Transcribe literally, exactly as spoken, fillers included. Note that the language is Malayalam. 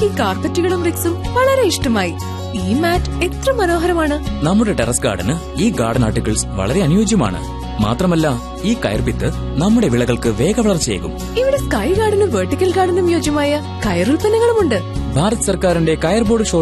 എനിക്ക് ഈ കാർപ്പറ്റുകളും റിക്സും വളരെ ഇഷ്ടമായി. ഈ മാറ്റ് എത്ര മനോഹരമാണ്. നമ്മുടെ ടെറസ് ഗാർഡന് ഈ ഗാർഡൻ ആർട്ടിക്കിൾസ് വളരെ അനുയോജ്യമാണ്. മാത്രമല്ല, ഈ കയർപിത്ത് നമ്മുടെ വിളകൾക്ക് വേഗവളർച്ചയേകും. ഇവിടെ സ്കൈ ഗാർഡനും വെർട്ടിക്കൽ ഗാർഡനും യോജ്യമായ കയറുൽപ്പന്നങ്ങളുമുണ്ട്. ഭാരത് സർക്കാരിന്റെ കയർ ബോർഡ്